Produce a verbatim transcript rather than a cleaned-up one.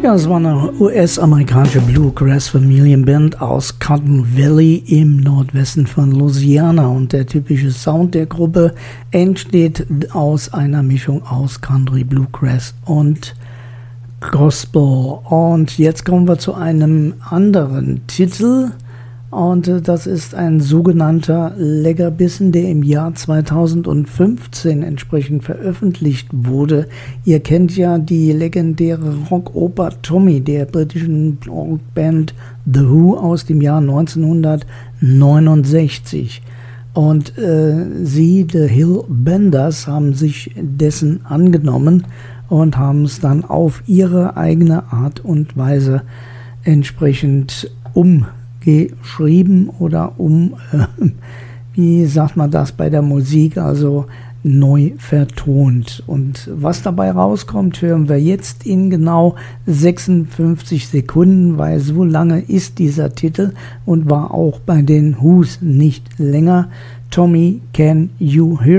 Ja, es war eine U S-amerikanische Bluegrass-Familienband aus Cotton Valley im Nordwesten von Louisiana, und der typische Sound der Gruppe entsteht aus einer Mischung aus Country, Bluegrass und Gospel. Und jetzt kommen wir zu einem anderen Titel, und das ist ein sogenannter Leckerbissen, der im Jahr zweitausendfünfzehn entsprechend veröffentlicht wurde. Ihr kennt ja die legendäre Rockoper Tommy der britischen Band The Who aus dem Jahr neunzehnhundertneunundsechzig. Und äh, sie, The Hill Benders, haben sich dessen angenommen und haben es dann auf ihre eigene Art und Weise entsprechend umgesetzt. geschrieben oder um, äh, wie sagt man das bei der Musik, also neu vertont. Und was dabei rauskommt, hören wir jetzt in genau sechsundfünfzig Sekunden, weil so lange ist dieser Titel und war auch bei den Who's nicht länger. Tommy, Can You Hear